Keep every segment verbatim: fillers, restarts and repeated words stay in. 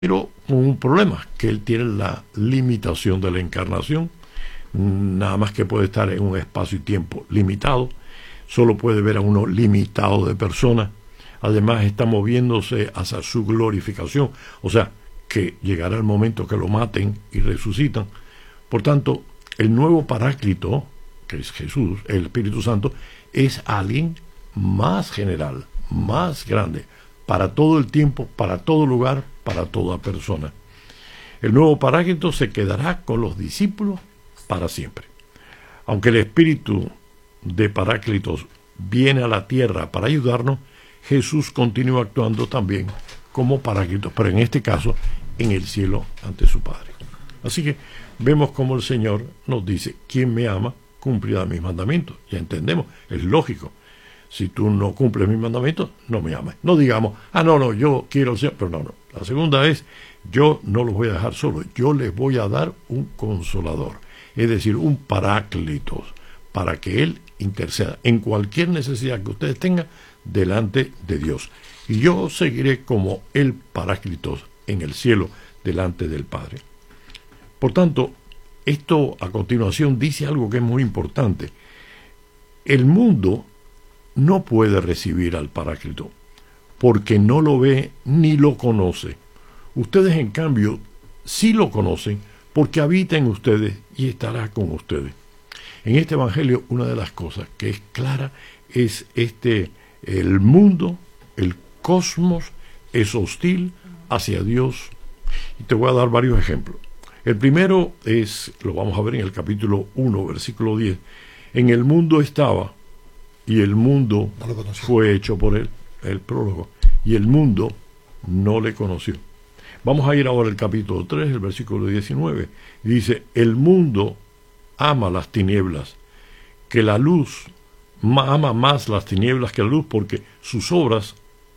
pero con un problema, que él tiene la limitación de la encarnación, nada más que puede estar en un espacio y tiempo limitado, solo puede ver a uno limitado de personas, además está moviéndose hacia su glorificación, o sea, que llegará el momento que lo maten y resucitan. Por tanto, el nuevo Paráclito, que es Jesús, el Espíritu Santo, es alguien más general, más grande, para todo el tiempo, para todo lugar, para toda persona. El nuevo Paráclito se quedará con los discípulos para siempre. Aunque el Espíritu de Paráclitos viene a la tierra para ayudarnos, Jesús continúa actuando también como Paráclito, pero en este caso en el cielo ante su Padre. Así que vemos como el Señor nos dice: quien me ama cumplirá mis mandamientos. Ya entendemos, es lógico. Si tú no cumples mis mandamientos, no me amas. No digamos, ah, no, no, yo quiero ser, pero no, no. La segunda es, yo no los voy a dejar solos, yo les voy a dar un consolador, es decir, un Paráclitos, para que Él interceda en cualquier necesidad que ustedes tengan delante de Dios. Y yo seguiré como el Paráclitos en el cielo delante del Padre. Por tanto, esto a continuación dice algo que es muy importante. El mundo no puede recibir al Paráclito porque no lo ve ni lo conoce. Ustedes, en cambio, sí lo conocen porque habita en ustedes y estará con ustedes. En este Evangelio, una de las cosas que es clara es este: el mundo, el cosmos, es hostil hacia Dios. Y te voy a dar varios ejemplos. El primero es, lo vamos a ver en el capítulo uno, versículo diez. En el mundo estaba, y el mundo no fue hecho por él, el prólogo, y el mundo no le conoció. Vamos a ir ahora al capítulo tres, el versículo diecinueve. Dice: el mundo ama las tinieblas, que la luz ama más las tinieblas que la luz, porque sus obras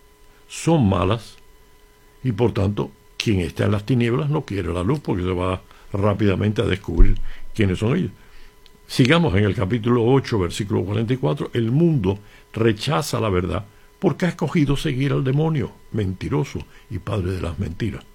son malas, y por tanto quien está en las tinieblas no quiere la luz, porque se va rápidamente a descubrir quiénes son ellos. Sigamos en el capítulo ocho, versículo cuarenta y cuatro. El mundo rechaza la verdad porque ha escogido seguir al demonio, mentiroso y padre de las mentiras.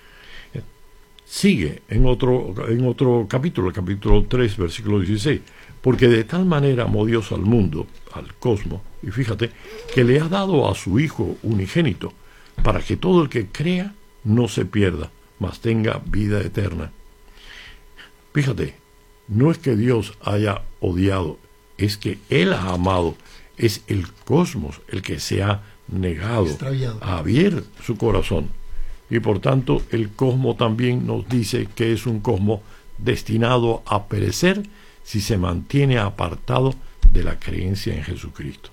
Sigue en otro, en otro capítulo, el capítulo tres, versículo dieciséis. Porque de tal manera amó Dios al mundo, al cosmos, y fíjate, que le ha dado a su Hijo unigénito, para que todo el que crea no se pierda, mas tenga vida eterna. Fíjate, no es que Dios haya odiado, es que Él ha amado. Es el cosmos el que se ha negado extraviado, a abrir su corazón. Y por tanto, el cosmos también nos dice que es un cosmos destinado a perecer si se mantiene apartado de la creencia en Jesucristo.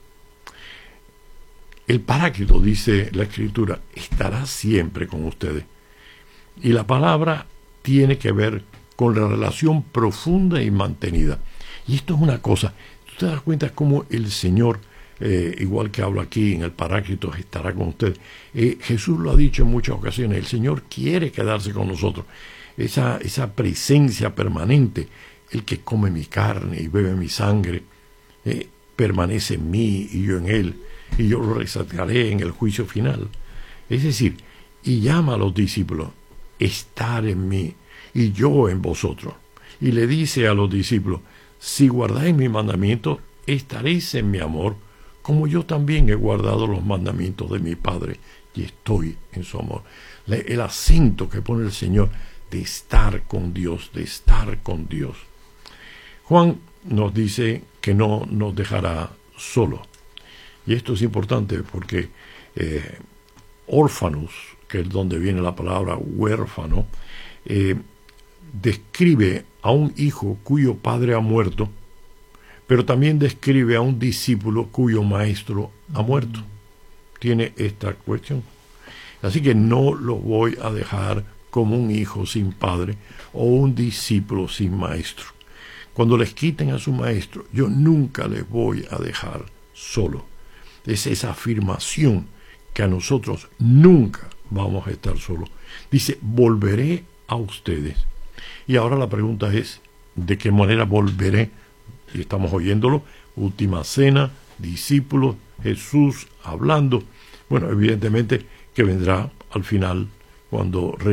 El Paráclito, dice la Escritura, estará siempre con ustedes. Y la palabra tiene que ver con la relación profunda y mantenida. Y esto es una cosa, tú te das cuenta cómo el Señor, eh, igual que habla aquí en el Paráclito, estará con ustedes. Eh, Jesús lo ha dicho en muchas ocasiones, el Señor quiere quedarse con nosotros. Esa, esa presencia permanente, el que come mi carne y bebe mi sangre, eh, permanece en mí y yo en él, y yo lo resaltaré en el juicio final. Es decir, y llama a los discípulos: estar en mí y yo en vosotros. Y le dice a los discípulos: si guardáis mis mandamientos, estaréis en mi amor, como yo también he guardado los mandamientos de mi Padre y estoy en su amor. El acento que pone el Señor de estar con Dios, de estar con Dios. Juan nos dice que no nos dejará solos. Y esto es importante porque eh, órfanos, que es donde viene la palabra huérfano, eh, describe a un hijo cuyo padre ha muerto, pero también describe a un discípulo cuyo maestro ha muerto. Tiene esta cuestión. Así que no lo voy a dejar como un hijo sin padre o un discípulo sin maestro. Cuando les quiten a su maestro, yo nunca les voy a dejar solo. Es esa afirmación que a nosotros nunca vamos a estar solos. Dice: volveré a ustedes. Y ahora la pregunta es: ¿de qué manera volveré? Y estamos oyéndolo, última cena, discípulos, Jesús hablando. Bueno, evidentemente que vendrá al final, cuando